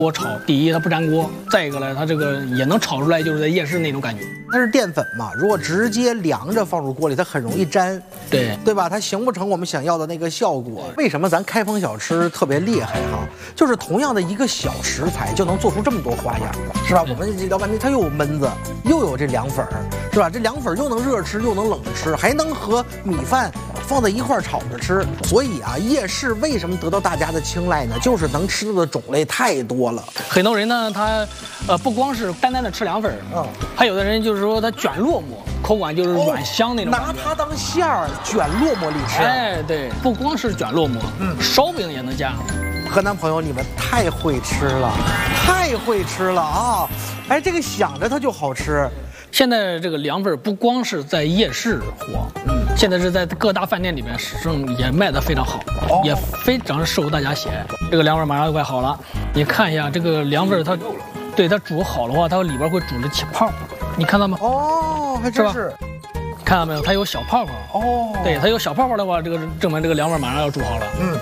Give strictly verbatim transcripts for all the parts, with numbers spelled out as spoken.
锅炒，第一它不粘锅，再一个呢，它这个也能炒出来就是在夜市那种感觉。 它是淀粉嘛，如果直接凉着放入锅里，它很容易粘， 对对吧？它形不成我们想要的那个效果。为什么咱开封小吃特别厉害哈？就是同样的一个小食材就能做出这么多花样，是吧？我们聊半天，它又有焖子，又有这凉粉儿，是吧？这凉粉又能热吃，又能冷吃，还能和米饭放在一块儿炒着吃。所以啊，夜市为什么得到大家的青睐呢？就是能吃的种类太多了。 很多人呢，他呃不光是单单的吃凉粉，嗯，还有的人就是说他卷烙馍，口感就是软香那种、哦， 拿它当馅儿卷烙馍里吃。 哎，对，不光是卷烙馍，嗯，烧饼也能加。 河南朋友，你们太会吃了，太会吃了啊！哎，这个想着它就好吃。 现在这个凉粉不光是在夜市火，嗯，现在是在各大饭店里面正也卖得非常好，哦、也非常受大家喜爱。这个凉粉马上就快好了，你看一下这个凉粉它，对它煮好的话，它里边会煮着起泡，你看到吗？ 哦，还真是。 是看到没有？它有小泡泡。哦，对，它有小泡泡的话，这个证明这个凉粉马上要煮好了。嗯。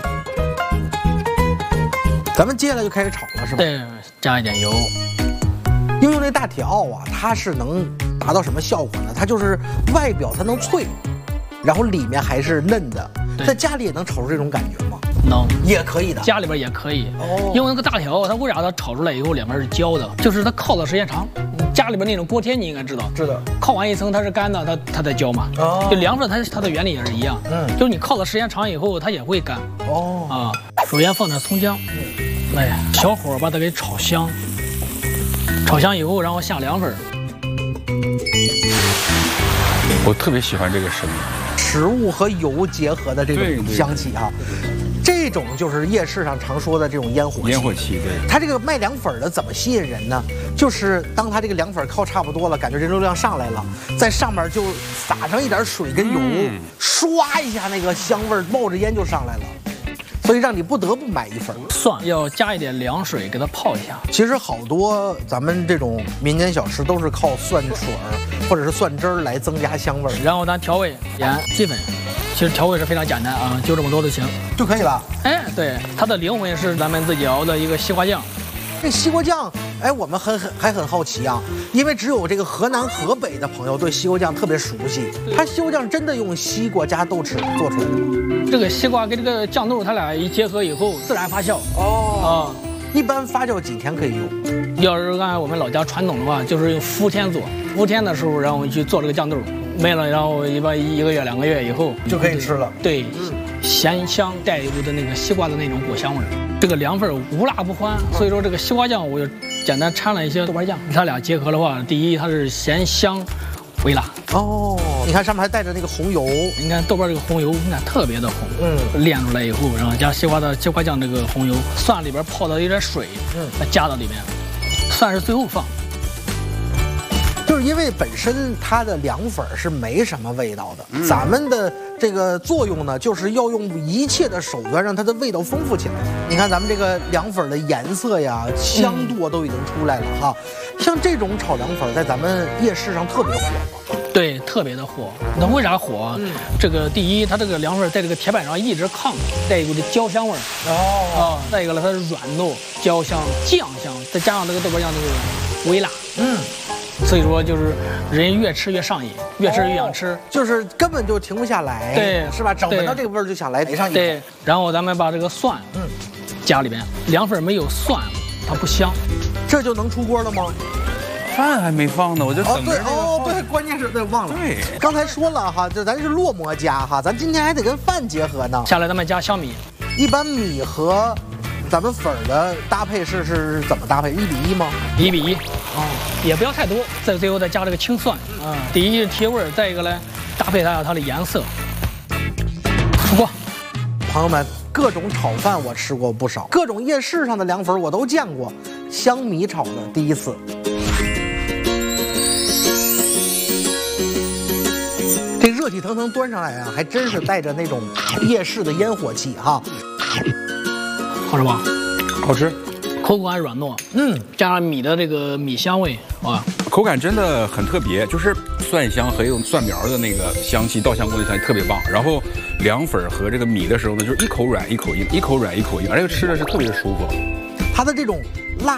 咱们接下来就开始炒了，是吧？ 对，加一点油。 因为用这大铁鏊啊，它是能达到什么效果呢？它就是外表它能脆，然后里面还是嫩的。在家里也能炒出这种感觉吗？ 能， 也可以的。 家里边也可以。哦，因为那个大铁鏊，它为啥它炒出来以后两边是焦的？就是它烤的时间长。家里边那种锅贴你应该知道， 知道。 烤完一层它是干的，它它在焦嘛。哦。就凉粉它它的原理也是一样。嗯。就是你烤的时间长以后，它也会干。哦。啊，首先放点葱姜。嗯。哎，小火把它给炒香，炒香以后，然后下凉粉。 我特别喜欢这个声音， 食物和油结合的这种香气啊，这种就是夜市上常说的这种烟火气。 烟火气，对。 它这个卖凉粉的怎么吸引人呢？就是当它这个凉粉烤差不多了，感觉人流量上来了，在上面就撒上一点水跟油，嗯、唰一下那个香味冒着烟就上来了。所以让你不得不买一份。 蒜要加一点凉水给它泡一下。 其实好多咱们这种民间小吃都是靠蒜水儿或者是蒜汁儿来增加香味儿。 然后咱调味盐、鸡粉，其实调味是非常简单啊，就这么多就行就可以了。 哎，对，它的灵魂是咱们自己熬的一个西瓜酱。 这西瓜酱，哎，我们很很还很好奇啊，因为只有这个河南、河北的朋友对西瓜酱特别熟悉。它西瓜酱真的用西瓜加豆豉做出来的吗？ 这个西瓜跟这个酱豆，它俩一结合以后，自然发酵。哦， 啊，一般发酵几天可以用？ 要是按我们老家传统的话，就是用伏天做。伏天的时候，然后去做这个酱豆，没了，然后一般一个月、两个月以后就可以吃了。 对，嗯、咸香带有的那个西瓜的那种果香味。这个凉粉无辣不欢，所以说这个西瓜酱我就简单掺了一些豆瓣酱，它俩结合的话，第一它是咸香。微辣哦，你看上面还带着那个红油， 你看豆瓣这个红油，你看特别的红，嗯，炼出来以后，然后加西瓜的西瓜酱这个红油，蒜里边泡的有点水，嗯，加到里面，蒜是最后放。 就是因为本身它的凉粉是没什么味道的，嗯、咱们的这个作用呢，就是要用一切的手段让它的味道丰富起来。你看咱们这个凉粉的颜色呀、香度啊都已经出来了哈。像这种炒凉粉在咱们夜市上特别火吗？ 对，特别的火。那为啥火？嗯、这个第一，它这个凉粉在这个铁板上一直炕，带一股的焦香味儿。哦。啊，再一个呢，它是软糯、焦香、酱香，再加上这个豆瓣酱这个微辣。嗯。所以说就是人越吃越上瘾，越吃越想吃，哦、 就是根本就停不下来， 对， 是吧？整闻到这个味儿就想来来上一口。 对，然后咱们把这个蒜，嗯，加里边，凉粉没有蒜，它不香， 这就能出锅了吗？ 饭还没放呢，我就等着。 哦，对，哦，对，关键是对忘了。对，刚才说了哈，这咱是烙馍家哈，咱今天还得跟饭结合呢。 下来咱们加香米， 一般米和咱们粉儿的搭配是是怎么搭配？一比一吗？ 一比一。啊，也不要太多，在最后再加这个青蒜，啊，第一是提味儿，再一个呢，搭配它它的颜色。出锅， 朋友们，各种炒饭我吃过不少，各种夜市上的凉粉我都见过，香米炒的第一次。这热气腾腾端上来啊，还真是带着那种夜市的烟火气哈。 好吃吧？ 好吃。 口感软糯，嗯，加上米的这个米香味，啊， 口感真的很特别，就是蒜香和用蒜苗的那个香气，稻香锅的香气特别棒。然后凉粉和这个米的时候呢，就是一口软一口硬，一口软一口硬，而且吃的是特别的舒服。 它的这种辣